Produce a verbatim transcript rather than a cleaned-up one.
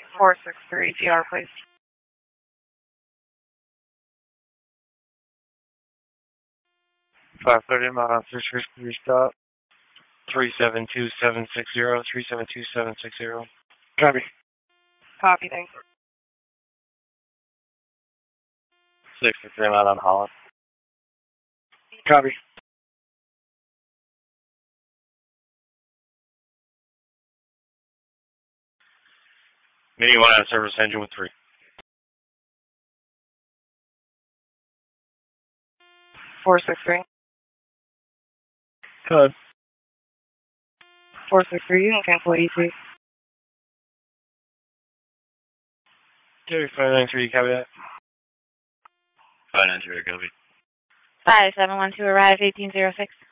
four six three, T R, please. five thirty, Mount Fisher Street, stop. three seven two seven six zero, three seven two seven six zero. Copy. Copy, thanks. sixty-three Mile on Holland. Copy. Mini one out of service, engine with three. four six three. Code. four six three, you can cancel E T. Jerry five nine three, copy that. five nine three, copy. five seven one two, arrive eighteen zero six.